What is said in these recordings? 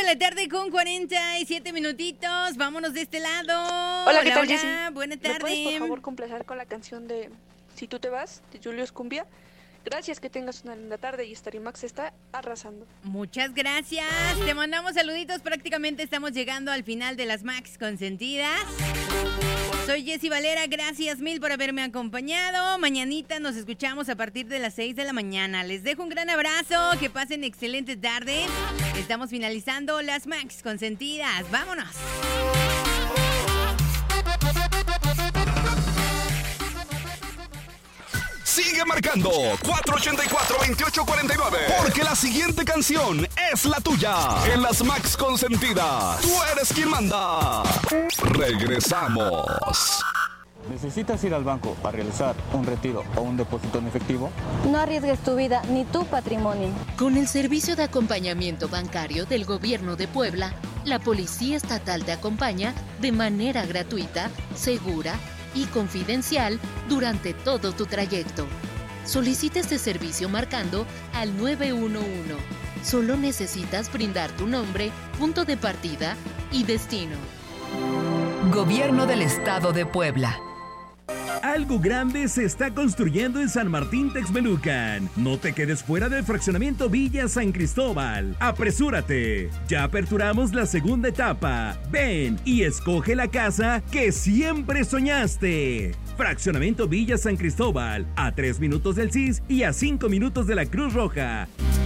de la tarde con 47 minutitos. Vámonos de este lado. Hola, ¿qué tal, Jessy? Buena tarde. ¿Me puedes, por favor, complacer con la canción de Si tú te vas, de Julius Cumbia? Gracias, que tengas una linda tarde y Starimax está arrasando. Muchas gracias. Te mandamos saluditos. Prácticamente estamos llegando al final de las Max consentidas. Soy Jessy Valera. Gracias mil por haberme acompañado. Mañanita nos escuchamos a partir de las 6 de la mañana. Les dejo un gran abrazo. Que pasen excelente tarde. Estamos finalizando las Max consentidas. ¡Vámonos! Sigue marcando 484-2849, porque la siguiente canción es la tuya. En las Max Consentidas, tú eres quien manda. Regresamos. ¿Necesitas ir al banco a realizar un retiro o un depósito en efectivo? No arriesgues tu vida ni tu patrimonio. Con el servicio de acompañamiento bancario del Gobierno de Puebla, la Policía Estatal te acompaña de manera gratuita, segura y confidencial durante todo tu trayecto. Solicita este servicio marcando al 911. Solo necesitas brindar tu nombre, punto de partida y destino. Gobierno del Estado de Puebla. Algo grande se está construyendo en San Martín Texmelucan. No te quedes fuera del fraccionamiento Villa San Cristóbal. ¡Apresúrate! Ya aperturamos la segunda etapa. Ven y escoge la casa que siempre soñaste. Fraccionamiento Villa San Cristóbal, a 3 minutos del CIS y a 5 minutos de la Cruz Roja.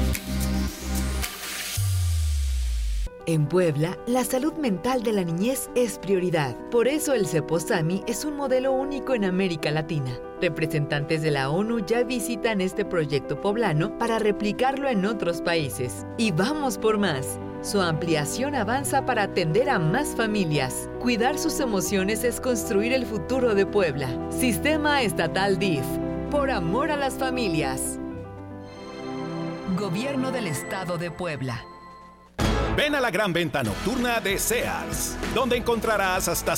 En Puebla, la salud mental de la niñez es prioridad. Por eso el Ceposami es un modelo único en América Latina. Representantes de la ONU ya visitan este proyecto poblano para replicarlo en otros países. Y vamos por más. Su ampliación avanza para atender a más familias. Cuidar sus emociones es construir el futuro de Puebla. Sistema Estatal DIF. Por amor a las familias. Gobierno del Estado de Puebla. Ven a la gran venta nocturna de Sears, donde encontrarás hasta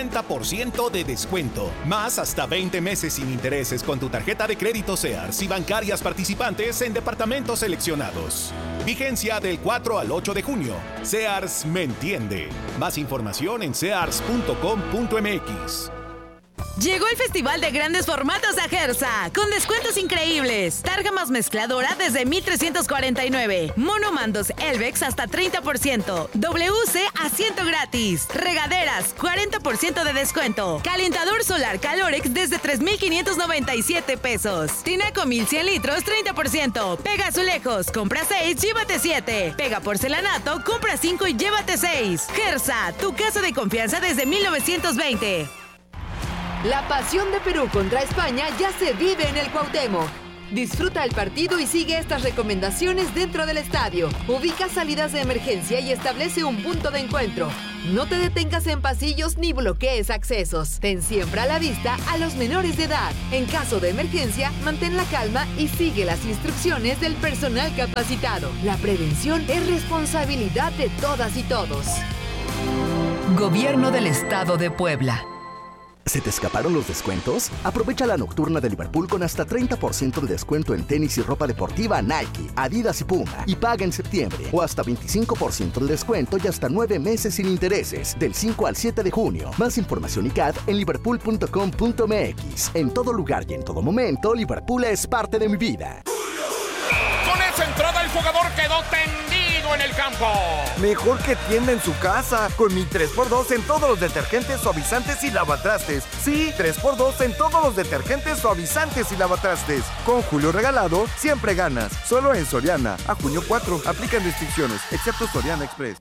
50% de descuento, más hasta 20 meses sin intereses con tu tarjeta de crédito Sears y bancarias participantes en departamentos seleccionados. Vigencia del 4 al 8 de junio. Sears me entiende. Más información en sears.com.mx. Llegó el Festival de Grandes Formatos a Gersa, con descuentos increíbles. Targa más mezcladora desde 1,349. Monomandos Elvex hasta 30%. WC asiento gratis. Regaderas, 40% de descuento. Calentador solar Calorex desde 3,597 pesos. Tinaco 1,100 litros, 30%. Pega azulejos, compra 6, llévate 7. Pega porcelanato, compra 5 y llévate 6. Gersa, tu casa de confianza desde 1920. La pasión de Perú contra España ya se vive en el Cuauhtémoc. Disfruta el partido y sigue estas recomendaciones dentro del estadio. Ubica salidas de emergencia y establece un punto de encuentro. No te detengas en pasillos ni bloquees accesos. Ten siempre a la vista a los menores de edad. En caso de emergencia, mantén la calma y sigue las instrucciones del personal capacitado. La prevención es responsabilidad de todas y todos. Gobierno del Estado de Puebla. ¿Se te escaparon los descuentos? Aprovecha la nocturna de Liverpool con hasta 30% de descuento en tenis y ropa deportiva Nike, Adidas y Puma. Y paga en septiembre. O hasta 25% de descuento y hasta 9 meses sin intereses. Del 5 al 7 de junio. Más información y CAD en liverpool.com.mx. En todo lugar y en todo momento, Liverpool es parte de mi vida. Con esa entrada el jugador quedó tendido en el campo. Mejor que tienda en su casa. Con mi 3x2 en todos los detergentes, suavizantes y lavatrastes. Sí, 3x2 en todos los detergentes, suavizantes y lavatrastes. Con Julio regalado, siempre ganas. Solo en Soriana. A junio 4. Aplican restricciones, excepto Soriana Express.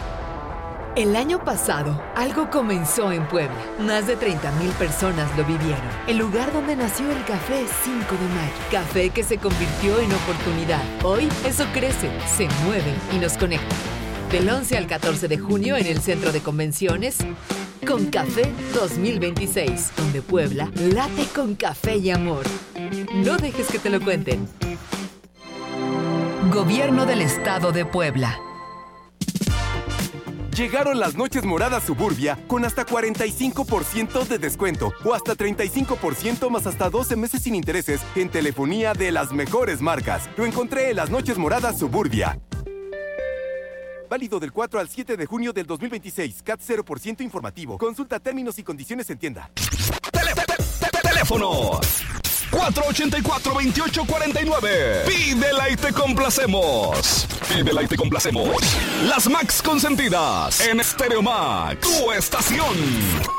El año pasado, algo comenzó en Puebla. Más de 30,000 personas lo vivieron. El lugar donde nació el Café 5 de Mayo. Café que se convirtió en oportunidad. Hoy, eso crece, se mueve y nos conecta. Del 11 al 14 de junio en el Centro de Convenciones, Con Café 2026, donde Puebla late con café y amor. No dejes que te lo cuenten. Gobierno del Estado de Puebla. Llegaron las noches moradas Suburbia con hasta 45% de descuento o hasta 35% más hasta 12 meses sin intereses en telefonía de las mejores marcas. Lo encontré en las noches moradas Suburbia. Válido del 4 al 7 de junio del 2026. CAT 0% informativo. Consulta términos y condiciones en tienda. Teléfono 484-2849. Pídela y te complacemos. Pídela y te complacemos. Las Max consentidas en Stereo Max, tu estación.